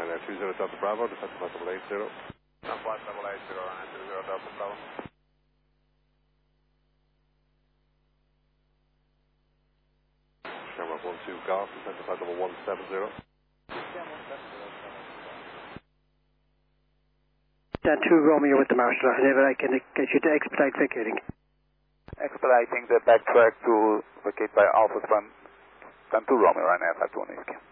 Ryanair 20 Delta Bravo, descent to flight level 80. Flight level 80, Ryanair 20 Delta Bravo. Shamrock 12 Golf, descent to flight level 170. Dan 2 Romeo with the Marshal. David, I can get you to expedite vacating. Expediting the backtrack to vacate by Alpha 1, Dan 2 Romeo, Ryanair 51 Whiskey.